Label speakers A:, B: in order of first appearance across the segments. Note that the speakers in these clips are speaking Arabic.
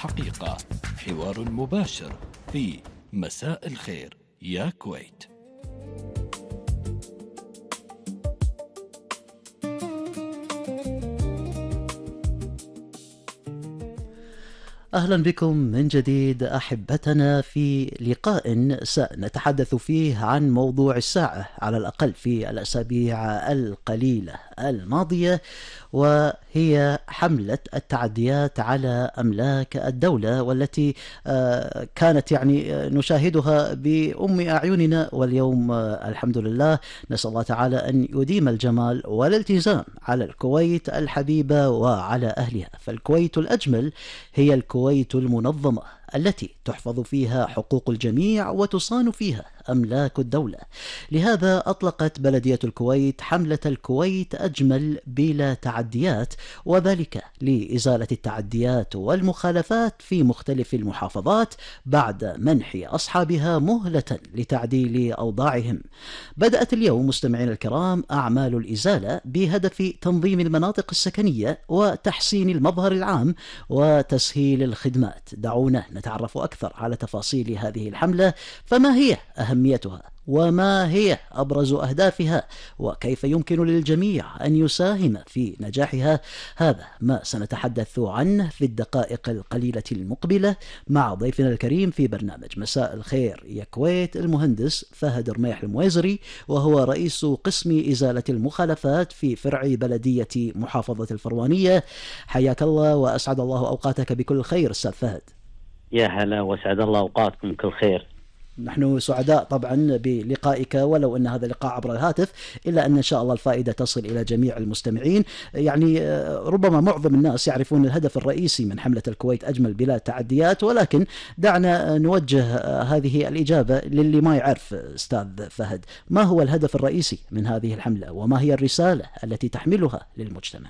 A: الحقيقة، حوار مباشر في مساء الخير يا كويت.
B: أهلا بكم من جديد أحبتنا في لقاء سنتحدث فيه عن موضوع الساعة على الأقل في الأسابيع القليلة الماضية، وهي حملة التعديات على أملاك الدولة، والتي كانت نشاهدها بأم أعيننا، واليوم الحمد لله نسأل الله تعالى أن يديم الجمال والالتزام على الكويت الحبيبة وعلى أهلها. فالكويت الأجمل هي الكويت المنظمة التي تحفظ فيها حقوق الجميع وتصان فيها أملاك الدولة. لهذا أطلقت بلدية الكويت حملة الكويت أجمل بلا تعديات، وذلك لإزالة التعديات والمخالفات في مختلف المحافظات بعد منح أصحابها مهلة لتعديل أوضاعهم. بدأت اليوم مستمعين الكرام أعمال الإزالة بهدف تنظيم المناطق السكنية وتحسين المظهر العام وتسهيل الخدمات. دعونا نتعرف أكثر على تفاصيل هذه الحملة، فما هي أهميتها وما هي أبرز أهدافها وكيف يمكن للجميع أن يساهم في نجاحها. هذا ما سنتحدث عنه في الدقائق القليلة المقبلة مع ضيفنا الكريم في برنامج مساء الخير يا كويت، المهندس فهد رميح المويزري، وهو رئيس قسم إزالة المخالفات في فرع بلدية محافظة الفروانية. حياك الله وأسعد الله أوقاتك بكل خير أستاذ فهد.
C: يا هلا وسعد الله أوقاتكم كل خير.
B: نحن سعداء طبعا بلقائك، ولو أن هذا اللقاء عبر الهاتف إلا أن شاء الله الفائدة تصل إلى جميع المستمعين. ربما معظم الناس يعرفون الهدف الرئيسي من حملة الكويت أجمل بلا تعديات، ولكن دعنا نوجه هذه الإجابة للي ما يعرف. أستاذ فهد، ما هو الهدف الرئيسي من هذه الحملة وما هي الرسالة التي تحملها للمجتمع؟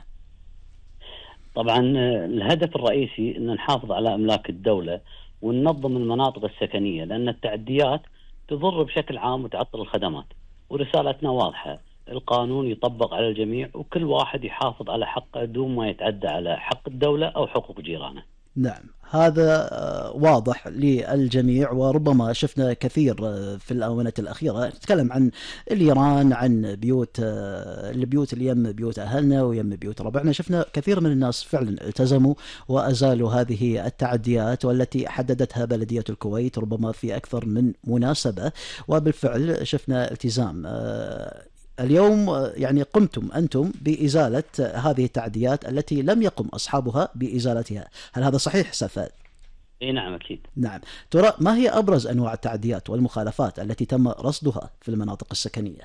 C: طبعا الهدف الرئيسي أن نحافظ على أملاك الدولة وننظم المناطق السكنية، لأن التعديات تضر بشكل عام وتعطل الخدمات، ورسالتنا واضحة: القانون يطبق على الجميع وكل واحد يحافظ على حقه دون ما يتعدى على حق الدولة أو حقوق جيرانه.
B: نعم، هذا واضح للجميع، وربما شفنا كثير في الآونة الأخيرة نتكلم عن الإيران، عن البيوت اللي يم بيوت أهلنا ويم بيوت ربعنا. شفنا كثير من الناس فعلا التزموا وأزالوا هذه التعديات والتي حددتها بلدية الكويت ربما في أكثر من مناسبة، وبالفعل شفنا التزام. اليوم قمتم أنتم بإزالة هذه التعديات التي لم يقم أصحابها بإزالتها، هل هذا صحيح أستاذ فهد؟
C: نعم أكيد.
B: نعم. ترى ما هي أبرز أنواع التعديات والمخالفات التي تم رصدها في المناطق السكنية؟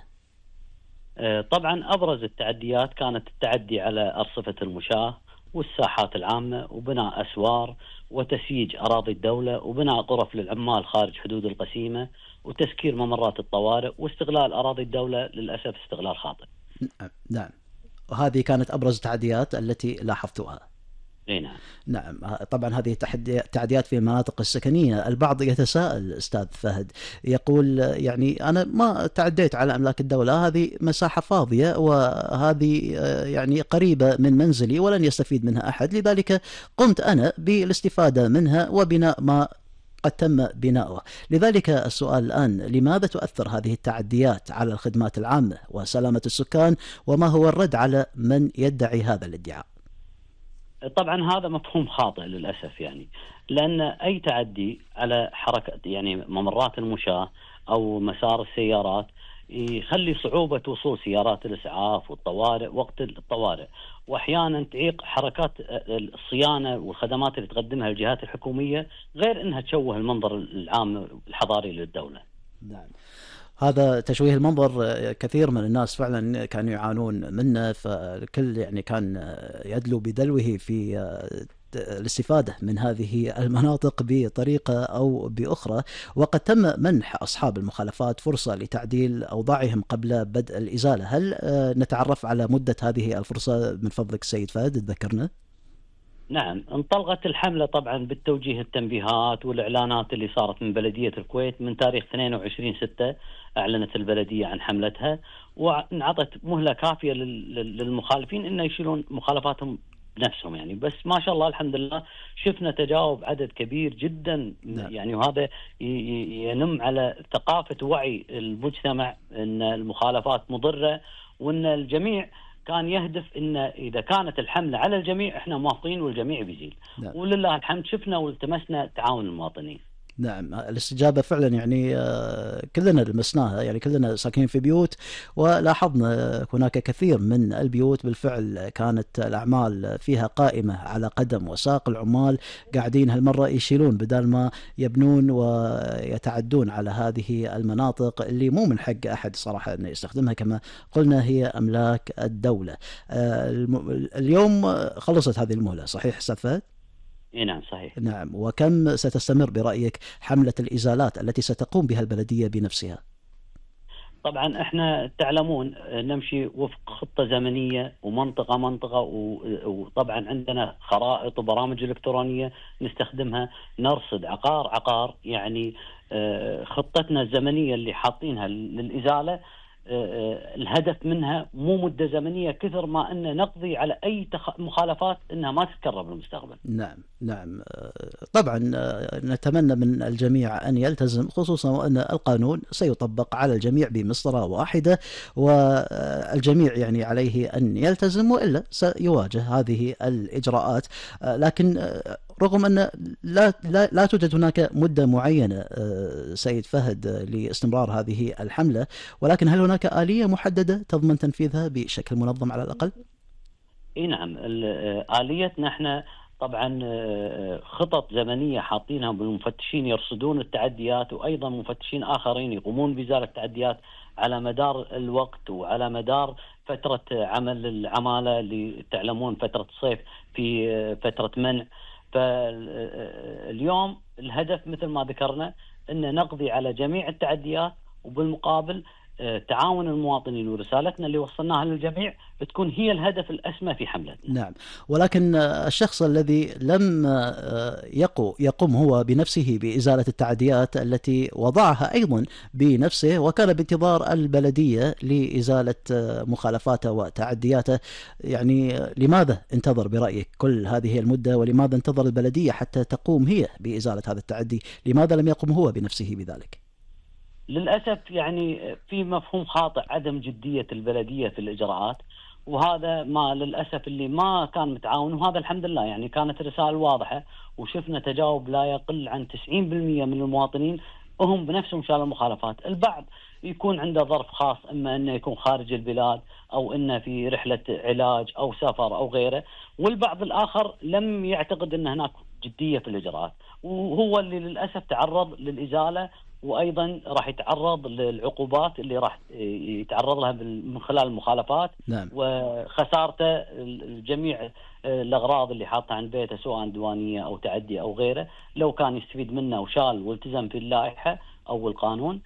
C: طبعا أبرز التعديات كانت التعدي على أرصفة المشاة والساحات العامة، وبناء أسوار وتسييج أراضي الدولة، وبناء غرف للعمال خارج حدود القسيمة، وتسكير ممرات الطوارئ، واستغلال أراضي الدولة للأسف استغلال خاطئ.
B: نعم، وهذه كانت أبرز التعديات التي لاحظتها.
C: نعم.
B: نعم، طبعا هذه تعديات في المناطق السكنية. البعض يتساءل أستاذ فهد، يقول أنا ما تعديت على أملاك الدولة، هذه مساحة فاضية وهذه قريبة من منزلي ولن يستفيد منها أحد، لذلك قمت أنا بالاستفادة منها وبناء ما قد تم بناؤه. لذلك السؤال الآن: لماذا تؤثر هذه التعديات على الخدمات العامة وسلامة السكان، وما هو الرد على من يدعي هذا الادعاء؟
C: طبعا هذا مفهوم خاطئ للأسف، لأن أي تعدي على حركة ممرات المشاة أو مسار السيارات يخلي صعوبة وصول سيارات الإسعاف والطوارئ وقت الطوارئ، وأحيانا تعيق حركات الصيانة والخدمات اللي تقدمها الجهات الحكومية، غير أنها تشوه المنظر العام الحضاري للدولة.
B: نعم، هذا تشويه المنظر كثير من الناس فعلا كانوا يعانون منه، فالكل كان يدلو بدلوه في الاستفادة من هذه المناطق بطريقة أو بأخرى. وقد تم منح أصحاب المخالفات فرصة لتعديل أوضاعهم قبل بدء الإزالة. هل نتعرف على مدة هذه الفرصة من فضلك سيد فهد؟ تذكرنا.
C: نعم، انطلقت الحملة طبعا بالتوجيه التنبيهات والإعلانات اللي صارت من بلدية الكويت من تاريخ 22/6. أعلنت البلدية عن حملتها وانعطت مهلة كافية للمخالفين إن يشيلون مخالفاتهم بنفسهم يعني. بس ما شاء الله الحمد لله شفنا تجاوب عدد كبير جدا يعني، وهذا ينم على ثقافة وعي المجتمع أن المخالفات مضرة، وأن الجميع كان يهدف أن إذا كانت الحملة على الجميع إحنا موافقين والجميع بيزيل. ولله الحمد شفنا والتمسنا تعاون المواطنين.
B: نعم، الاستجابة فعلا يعني كلنا لمسناها، يعني كلنا ساكنين في بيوت ولاحظنا هناك كثير من البيوت بالفعل كانت الأعمال فيها قائمة على قدم وساق. العمال قاعدين هالمرة يشيلون بدل ما يبنون ويتعدون على هذه المناطق اللي مو من حق أحد صراحة أن يستخدمها، كما قلنا هي أملاك الدولة. اليوم خلصت هذه المهلة صحيح أستاذ فهد؟
C: نعم صحيح.
B: نعم، وكم ستستمر برأيك حملة الإزالات التي ستقوم بها البلدية بنفسها؟
C: طبعا احنا تعلمون نمشي وفق خطة زمنية ومنطقة منطقة، وطبعا عندنا خرائط وبرامج إلكترونية نستخدمها، نرصد عقار عقار يعني. خطتنا الزمنية اللي حاطينها للإزالة الهدف منها مو مدة زمنية كثر ما أن نقضي على أي مخالفات أنها ما تتكرر بالمستقبل.
B: نعم نعم، طبعا نتمنى من الجميع أن يلتزم، خصوصا وأن القانون سيطبق على الجميع بمسطرة واحدة، والجميع يعني عليه أن يلتزم وإلا سيواجه هذه الإجراءات. لكن رغم أن لا توجد هناك مدة معينة سيد فهد لاستمرار هذه الحملة، ولكن هل هناك آلية محددة تضمن تنفيذها بشكل منظم على الأقل؟
C: نعم، آليتنا احنا طبعا خطط زمنية حاطينها بالمفتشين يرصدون التعديات، وأيضا مفتشين آخرين يقومون بإزالة التعديات على مدار الوقت وعلى مدار فترة عمل العمالة اللي تعلمون فترة الصيف في فترة منع. فاليوم الهدف مثل ما ذكرنا أن نقضي على جميع التعديات، وبالمقابل تعاون المواطنين ورسالتنا اللي وصلناها للجميع بتكون هي الهدف الأسمى في حملتنا.
B: نعم، ولكن الشخص الذي لم يقوم هو بنفسه بإزالة التعديات التي وضعها أيضا بنفسه وكان بانتظار البلدية لإزالة مخالفاته وتعدياته، يعني لماذا انتظر برأيك كل هذه المدة، ولماذا انتظر البلدية حتى تقوم هي بإزالة هذا التعدي؟ لماذا لم يقم هو بنفسه بذلك؟
C: للأسف يعني في مفهوم خاطئ عدم جدية البلدية في الإجراءات، وهذا ما للأسف اللي ما كان متعاون. وهذا الحمد لله يعني كانت رسالة واضحة، وشفنا تجاوب لا يقل عن 90% من المواطنين هم بنفسهم شالوا المخالفات. البعض يكون عنده ظرف خاص، إما أنه يكون خارج البلاد أو أنه في رحلة علاج أو سفر أو غيره، والبعض الآخر لم يعتقد أن هناك جدية في الإجراءات، وهو اللي للأسف تعرض للإزالة، وأيضا راح يتعرض للعقوبات اللي راح يتعرض لها من خلال المخالفات.
B: نعم.
C: وخسارته الجميع الأغراض اللي حاطها عن بيته سواء ديوانية أو تعدي أو غيره، لو كان يستفيد منه وشال والتزم في اللائحة أو القانون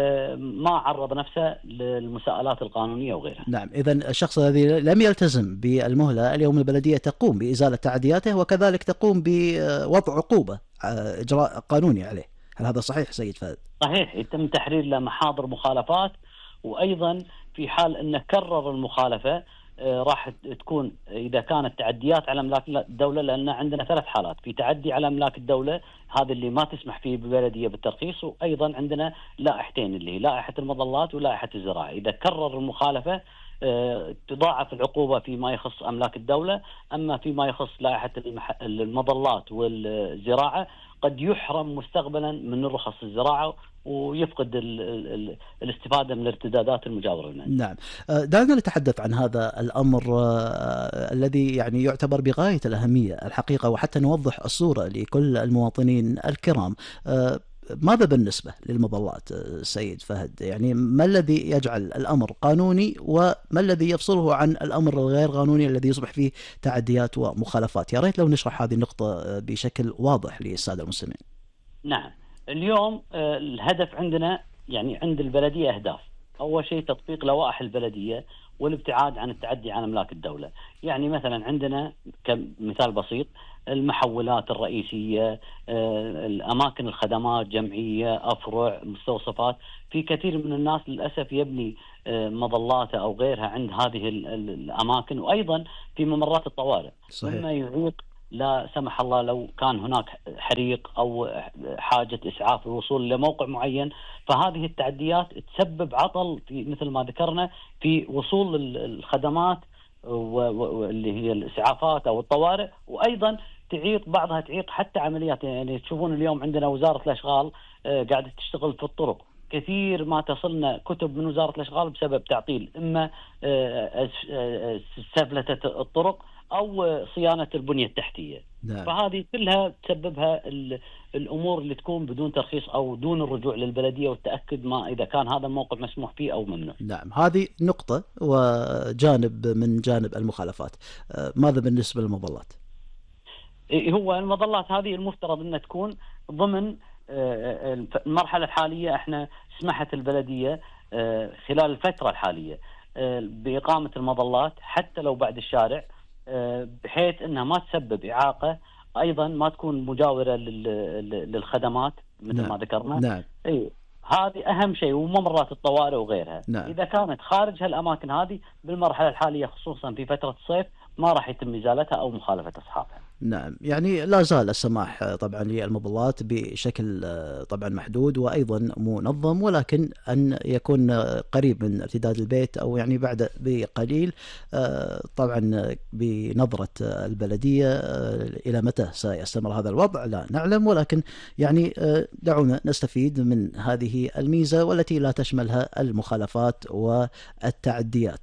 C: ما عرض نفسه للمساءلات القانونية وغيرها.
B: نعم، إذن الشخص الذي لم يلتزم بالمهلة اليوم البلدية تقوم بإزالة تعدياته وكذلك تقوم بوضع عقوبة إجراء قانوني عليه. هل هذا صحيح سيد فهد؟
C: صحيح، يتم تحرير له محاضر مخالفات، وأيضا في حال أنه كرر المخالفة راح تكون إذا كانت تعديات على أملاك الدولة، لأن عندنا 3 حالات: في تعدي على أملاك الدولة هذا اللي ما تسمح فيه ببلدية بالترخيص، وأيضا عندنا لائحتين اللي هي لائحة المظلات ولائحة الزراعة. إذا كرر المخالفة تضاعف العقوبة فيما يخص أملاك الدولة، أما فيما يخص لائحة المظلات والزراعة قد يحرم مستقبلا من رخص الزراعة ويفقد الاستفادة من الارتدادات المجاورة لنا.
B: نعم، دعنا نتحدث عن هذا الأمر الذي يعني يعتبر بغاية الأهمية الحقيقة، وحتى نوضح الصورة لكل المواطنين الكرام. ماذا بالنسبة للمظلات سيد فهد؟ يعني ما الذي يجعل الأمر قانوني وما الذي يفصله عن الأمر الغير قانوني الذي يصبح فيه تعديات ومخالفات؟ يا ريت لو نشرح هذه النقطة بشكل واضح للسادة المستمعين.
C: نعم، اليوم الهدف عندنا يعني عند البلدية أهداف. أول شيء تطبيق لوائح البلدية، والابتعاد عن التعدي على أملاك الدولة. يعني مثلا عندنا كمثال بسيط المحولات الرئيسية، الأماكن الخدمات، جمعية، أفرع، مستوصفات. في كثير من الناس للأسف يبني مظلاته أو غيرها عند هذه الأماكن، وأيضا في ممرات الطوارئ.
B: صحيح.
C: مما يعيق لا سمح الله لو كان هناك حريق أو حاجة إسعاف الوصول لموقع معين، فهذه التعديات تسبب عطل في مثل ما ذكرنا في وصول الخدمات واللي هي الإسعافات أو الطوارئ، وأيضا بعضها تعيق حتى عمليات. يعني تشوفون اليوم عندنا وزارة الأشغال قاعدة تشتغل في الطرق، كثير ما تصلنا كتب من وزارة الأشغال بسبب تعطيل، إما سفلتة الطرق أو صيانة البنية التحتية.
B: نعم.
C: فهذه كلها تسببها الأمور اللي تكون بدون ترخيص أو دون الرجوع للبلدية والتأكد ما إذا كان هذا الموقع مسموح فيه أو ممنوع.
B: نعم، هذه نقطة وجانب من جانب المخالفات. ماذا بالنسبة للمظلات؟
C: هو المظلات هذه المفترض أن تكون ضمن المرحلة الحالية. احنا سمحت البلدية خلال الفترة الحالية بإقامة المظلات حتى لو بعد الشارع، بحيث أنها ما تسبب إعاقة، أيضا ما تكون مجاورة للخدمات مثل
B: نعم.
C: ما ذكرنا.
B: نعم.
C: هذه أهم شيء، وممرات الطوارئ وغيرها.
B: نعم.
C: إذا كانت خارج هالأماكن هذه بالمرحلة الحالية خصوصا في فترة الصيف ما راح يتم إزالتها أو مخالفة أصحابها.
B: نعم، يعني لا زال السماح طبعا للمظلات بشكل طبعا محدود وأيضا منظم، ولكن أن يكون قريب من ارتداد البيت أو يعني بعد بقليل، طبعا بنظرة البلدية إلى متى سيستمر هذا الوضع لا نعلم، ولكن يعني دعونا نستفيد من هذه الميزة والتي لا تشملها المخالفات والتعديات.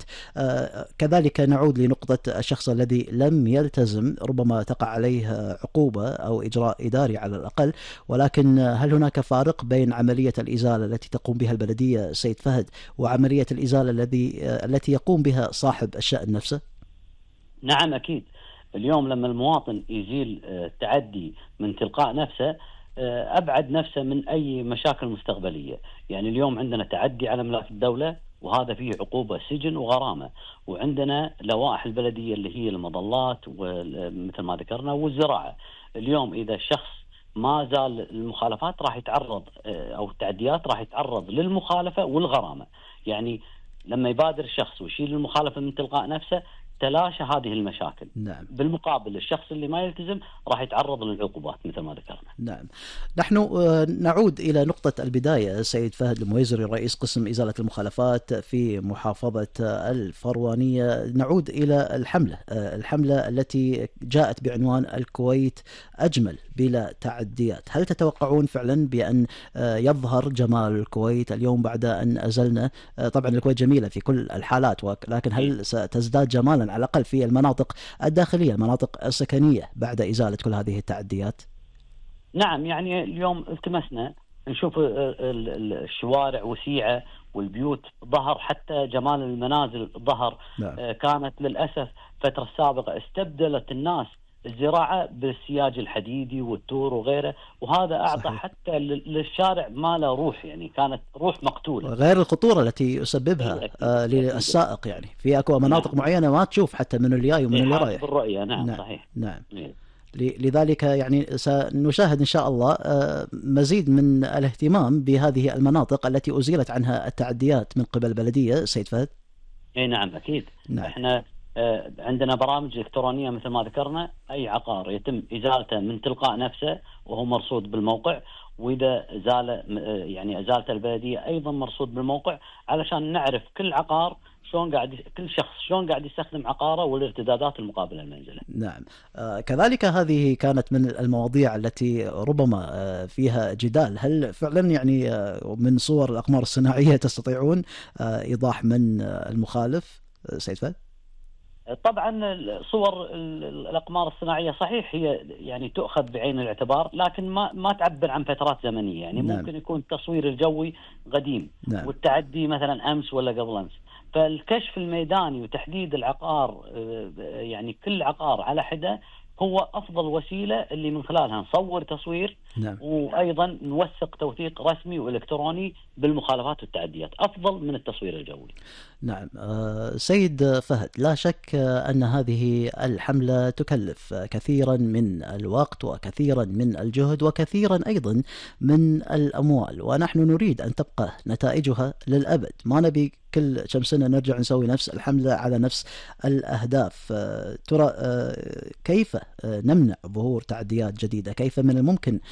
B: كذلك نعود لنقطة الشخص الذي لم يلتزم، ربما تقع عليه عقوبة أو إجراء إداري على الأقل، ولكن هل هناك فارق بين عملية الإزالة التي تقوم بها البلدية سيد فهد وعملية الإزالة التي يقوم بها صاحب الشأن نفسه؟
C: نعم أكيد. اليوم لما المواطن يزيل تعدي من تلقاء نفسه أبعد نفسه من أي مشاكل مستقبلية. يعني اليوم عندنا تعدي على أملاك الدولة وهذا فيه عقوبة سجن وغرامة، وعندنا لوائح البلدية اللي هي المظلات ومثل ما ذكرنا والزراعة. اليوم إذا الشخص ما زال المخالفات راح يتعرض أو التعديات راح يتعرض للمخالفة والغرامة. يعني لما يبادر الشخص ويشيل المخالفة من تلقاء نفسه تلاشى هذه المشاكل.
B: نعم.
C: بالمقابل الشخص اللي ما يلتزم راح يتعرض للعقوبات مثل ما ذكرنا.
B: نعم. نحن نعود إلى نقطة البداية سيد فهد المويزري رئيس قسم إزالة المخالفات في محافظة الفروانية. نعود إلى الحملة التي جاءت بعنوان الكويت أجمل بلا تعديات. هل تتوقعون فعلا بأن يظهر جمال الكويت اليوم بعد أن أزلنا؟ طبعا الكويت جميلة في كل الحالات، ولكن هل ستزداد جمالا على الأقل في المناطق الداخلية، المناطق السكنية بعد إزالة كل هذه التعديات؟
C: نعم، يعني اليوم التمسنا نشوف الشوارع وسيعة والبيوت ظهر، حتى جمال المنازل ظهر.
B: نعم.
C: كانت للأسف فترة سابقة استبدلت الناس الزراعة بالسياج الحديدي والتور وغيره، وهذا أعطى
B: صحيح.
C: حتى للشارع ما له روح، يعني كانت روح مقتولة.
B: غير الخطورة التي يسببها للسائق، يعني في أكو مناطق معينة ما تشوف حتى من اللي جاي ومن اللي رايح
C: بالرؤية. نعم.
B: نعم.
C: صحيح.
B: نعم. لذلك يعني سنشاهد إن شاء الله مزيد من الاهتمام بهذه المناطق التي أزيلت عنها التعديات من قبل البلدية سيد فهد.
C: نعم أكيد.
B: نعم.
C: احنا عندنا برامج إلكترونية مثل ما ذكرنا، أي عقار يتم إزالته من تلقاء نفسه وهو مرصود بالموقع، وإذا يعني أزالته البلدية أيضا مرصود بالموقع، علشان نعرف كل عقار كل شخص شلون قاعد يستخدم عقاره والارتدادات المقابلة للمنزله.
B: نعم. كذلك هذه كانت من المواضيع التي ربما فيها جدال. هل فعلا يعني من صور الأقمار الصناعية تستطيعون إيضاح من المخالف سيد فهد؟
C: طبعا صور الأقمار الصناعية صحيح هي يعني تؤخذ بعين الاعتبار، لكن ما تعبر عن فترات زمنية. يعني
B: نعم.
C: ممكن يكون التصوير الجوي قديم.
B: نعم.
C: والتعدي مثلا أمس ولا قبل أمس. فالكشف الميداني وتحديد العقار، يعني كل عقار على حدة هو أفضل وسيلة اللي من خلالها نصور تصوير.
B: نعم.
C: وأيضا نوثق توثيق رسمي وإلكتروني بالمخالفات والتعديات، أفضل من التصوير الجوي.
B: نعم. سيد فهد، لا شك أن هذه الحملة تكلف كثيرا من الوقت وكثيرا من الجهد وكثيرا أيضا من الأموال، ونحن نريد أن تبقى نتائجها للأبد. ما نبي كل كم سنة نرجع نسوي نفس الحملة على نفس الأهداف. ترى كيف نمنع ظهور تعديات جديدة؟ كيف من الممكن